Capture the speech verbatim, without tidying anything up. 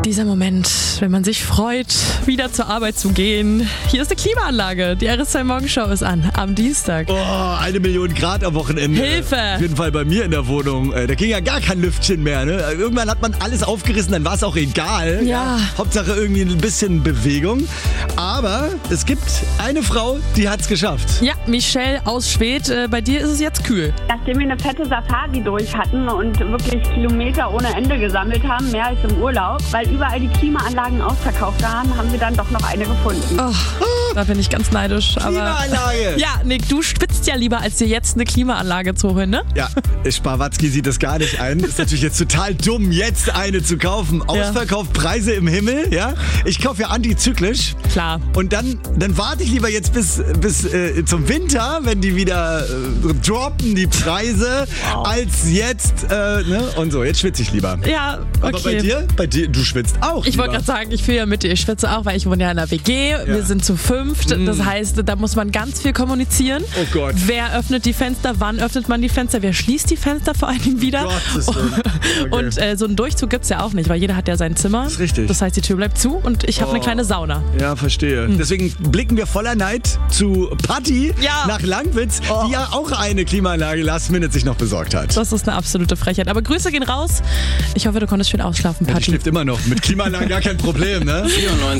Dieser Moment, wenn man sich freut, wieder zur Arbeit zu gehen. Hier ist eine Klimaanlage. Die R S zwei Morgenshow ist an, am Dienstag. Oh, eine Million Grad am Wochenende. Hilfe! Auf jeden Fall bei mir in der Wohnung. Da ging ja gar kein Lüftchen mehr. Ne? Irgendwann hat man alles aufgerissen, dann war es auch egal. Ja. Hauptsache irgendwie ein bisschen Bewegung. Aber es gibt eine Frau, die hat es geschafft. Ja, Michelle aus Schwedt. Äh, bei dir ist es jetzt kühl. Nachdem wir eine fette Safari durch hatten und wirklich Kilometer ohne Ende gesammelt haben, mehr als im Urlaub, weil überall die Klimaanlagen ausverkauft waren, haben wir dann doch noch eine gefunden. Oh, da bin ich ganz neidisch. Aber Klimaanlage! ja, Nick, du schwitzt ja lieber, als dir jetzt eine Klimaanlage zu holen, ne? Ja, Sparwatzki sieht das gar nicht ein. Ist natürlich jetzt total dumm, jetzt eine zu kaufen. Ausverkauft, Preise im Himmel, ja. Ich kaufe ja antizyklisch. Klar. Und dann, dann warte ich lieber jetzt bis, bis äh, zum Winter, wenn die wieder äh, droppen, die Preise, wow. als jetzt, äh, ne? Und so, jetzt schwitze ich lieber. Ja, okay. Aber bei dir? Bei dir, du schwitzt auch. Ich wollte gerade sagen, ich fühle ja mit dir. Ich schwitze auch, weil ich wohne ja in einer W G. Ja. Wir sind zu fünft. Mm. Das heißt, da muss man ganz viel kommunizieren. Oh Gott. Wer öffnet die Fenster? Wann öffnet man die Fenster? Wer schließt die Fenster vor allen Dingen wieder? Gottes Willen. Okay. Und äh, so einen Durchzug gibt es ja auch nicht, weil jeder hat ja sein Zimmer. Das ist richtig. Das heißt, die Tür bleibt zu und ich habe oh. eine kleine Sauna. Ja, verstehe. Mhm. Deswegen blicken wir voller Neid zu Patti ja. nach Langwitz, oh. die ja auch eine Klimaanlage last minute sich noch besorgt hat. Das ist eine absolute Frechheit. Aber Grüße gehen raus. Ich hoffe, du konntest schön ausschlafen, Patti. Ja, die schläft immer noch. Mit Klimaanlage gar kein Problem, ne?